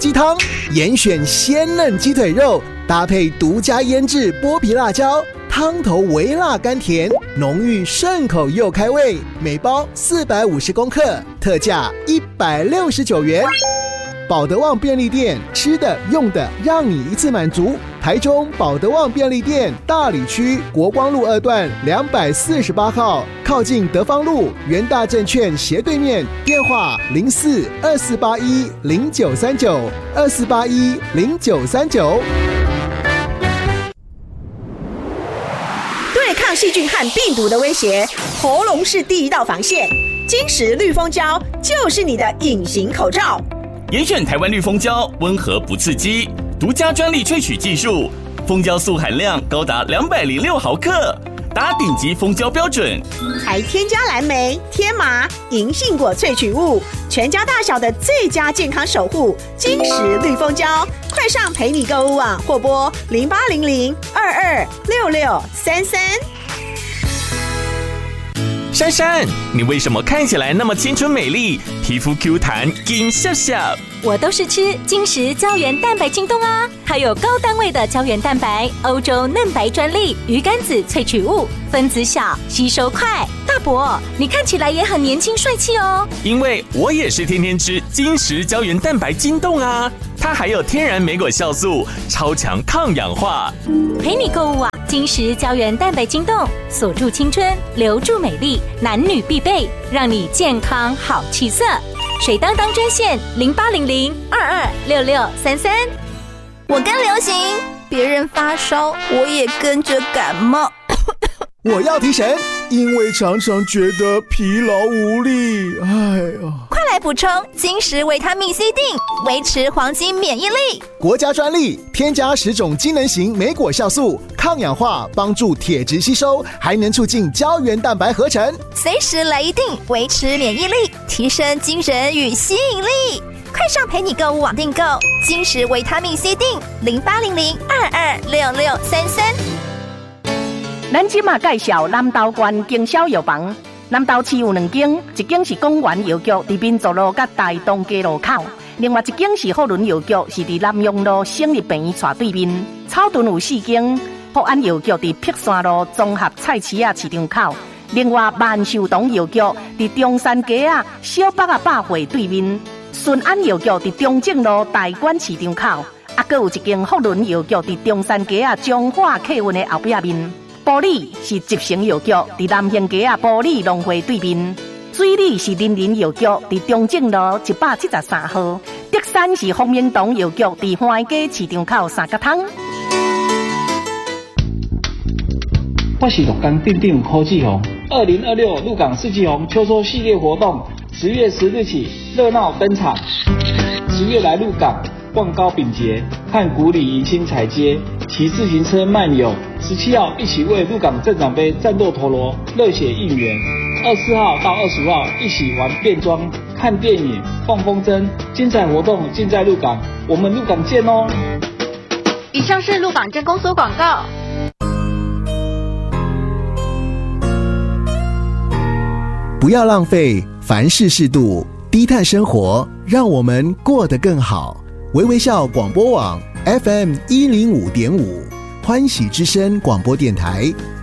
鸡汤严选鲜嫩鸡腿肉，搭配独家腌制剥皮辣椒，汤头微辣甘甜，浓郁顺口又开胃。每包450公克，特价169元。保德旺便利店，吃的用的让你一次满足。台中保德旺便利店大里区国光路2段248号，靠近德芳路元大证券斜对面，电话04-2481-0939，2481-0939。 对抗细菌和病毒的威胁，喉咙是第一道防线。金石绿蜂胶就是你的隐形口罩。 严选台湾绿蜂胶，温和不刺激，独家专利萃取技术，蜂胶素含量高达206毫克，达顶级蜂胶标准， 还添加蓝莓、天麻、银杏果萃取物，全家大小的最佳健康守护。金石绿蜂胶，快上陪你购物网或拨0800-226633。 珊珊，你为什么看起来那么青春美丽，皮肤 Q 弹，金笑笑？ 我都是吃金石胶原蛋白晶冻啊，还有高单位的胶原蛋白，欧洲嫩白专利鱼肝子萃取物，分子小，吸收快。大伯，你看起来也很年轻帅气哦。 因为我也是天天吃金石胶原蛋白晶冻啊，它还有天然莓果酵素，超强抗氧化。 陪你购物啊！金石胶原蛋白晶冻，锁住青春，留住美丽，男女必备，让你健康好气色。水当当专线0800-226633。 我跟流行，别人发烧，我也跟着感冒。 我要提神，因为常常觉得疲劳无力。哎呀， 快来补充金石维他命 C 锭，维持黄金免疫力。 国家专利，添加10种机能型莓果酵素，抗氧化，帮助铁质吸收，还能促进胶原蛋白合成。 随时来一锭，维持免疫力，提升精神与吸引力。快上陪你购物网订购金石维他命 C 锭，0800-226633。 咱即马介绍南投县经销药房。南投市有2间，一间是公园药局，伫民族路甲大东街路口；另外一间是福伦药局，是伫南阳路省立病院斜对面。草屯有4间，福安药局伫碧山路综合菜市仔市场口；另外万寿堂药局伫中山街小北百货对面。顺安药局伫中正路大馆市场口，阁有一间福伦药局伫中山街中华客运的后壁面。埔里是集成药局，伫南兴街埔里农会对面；水里是林林药局，伫中正路173号；德山是丰明堂药局，伫花街市场口三角汤。 我是鹿港店店柯志宏。2026鹿港四季红秋收系列活动，10月10日起热闹登场。10月来鹿港逛糕饼节，看古里迎新彩街，骑自行车漫游。17号一起为鹿港镇长杯战斗陀螺热血应援。24号到25号一起玩变装、看电影、放风筝，精彩活动尽在鹿港，我们鹿港见哦！ 以上是鹿港镇公所广告。 不要浪费，凡事适度，低碳生活，让我们过得更好。微微笑广播网 FM105.5，欢喜之声广播电台